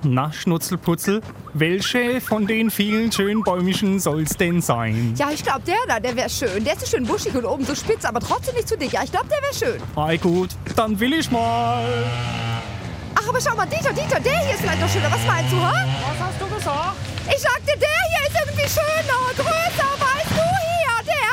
Na, Schnutzelputzel, welche von den vielen schönen Bäumchen soll's denn sein? Ja, ich glaube, der wäre schön. Der ist so schön buschig und oben so spitz, aber trotzdem nicht zu dick. Ja, ich glaube, der wäre schön. Ei gut, dann will ich mal. Ach, aber schau mal, Dieter, der hier ist vielleicht noch schöner. Was meinst du, ha? Was hast du gesagt? Ich sagte, der hier ist irgendwie schöner, größer, weißt du, hier, der.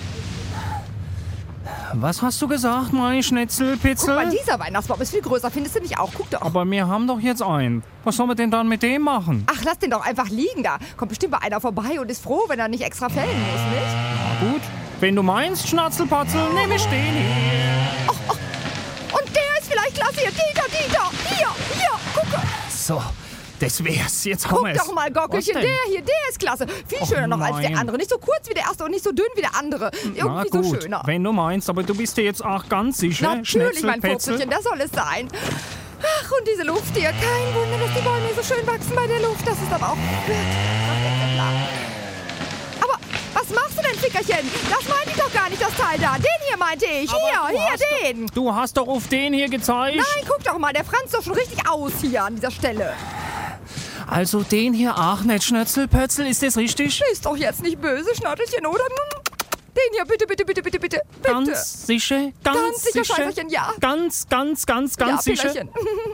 Was hast du gesagt, mein Schnetzelpitzel? Guck mal, dieser Weihnachtsbaum ist viel größer, findest du nicht auch? Guck doch. Aber wir haben doch jetzt einen. Was sollen wir denn dann mit dem machen? Ach, lass den doch einfach liegen da. Kommt bestimmt mal einer vorbei und ist froh, wenn er nicht extra fällen muss, nicht? Na gut, wenn du meinst, Schnatzelpatzel, nehme ich den hier. Och. Und der ist vielleicht klasse hier. Dieter. Hier, gucke. So, das wär's. Jetzt haben Guck wir's. doch mal, Gockelchen, Was denn? der hier, der ist klasse. Viel schöner noch als der nein. andere. Nicht so kurz wie der erste und nicht so dünn wie der andere. Na Irgendwie gut, so schöner. wenn du meinst, aber du bist dir jetzt auch ganz sicher, Natürlich, mein Schnetzelpetzel? Purzelchen, das soll es sein. Ach, und diese Luft hier. Kein Wunder, dass die Bäume so schön wachsen bei der Luft. Das ist aber auch wirklich klar. Aber was machst du denn, Fickerchen? Das meinte ich doch gar nicht, das Teil da. Den hier meinte ich. Hier, den. Du hast doch auf den hier gezeigt. Nein, guck doch mal, der franzt doch schon richtig aus hier an dieser Stelle. Also den hier auch nicht, Schnetzelpötzel, ist das richtig? Ist doch jetzt nicht böse, Schnattelchen, oder? Den hier, bitte. Ganz sicher? Ganz sicher, Scheißerchen, ja. Ganz Ja, sicher? Pickerchen.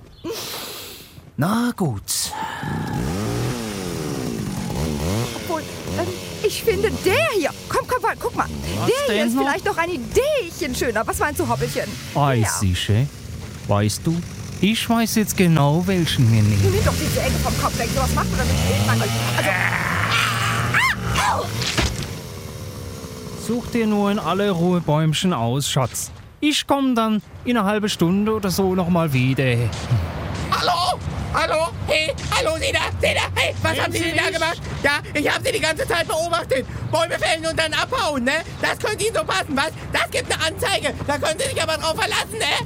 Na gut. Obwohl, ich finde der hier. Komm, guck mal. Der hier denn ist noch? vielleicht noch ein Ideechen schöner. Was meinst du, Hoppelchen? Ei, Ja. sicher. Weißt du, ich weiß jetzt genau, welchen wir nehmen. Nimm doch diese Ecke vom Kopf weg. Sowas macht man damit nicht. Also, Such dir nur in aller Ruhe Bäumchen aus, Schatz. Ich komme dann in einer halben Stunde oder so nochmal wieder. Hallo, hey, hallo, seht ihr, hey, was haben Sie denn da gemacht? Ja, ich habe Sie die ganze Zeit beobachtet. Bäume fällen und dann abhauen, ne? Das könnte Ihnen so passen, was? Das gibt eine Anzeige, da können Sie sich aber drauf verlassen, ne?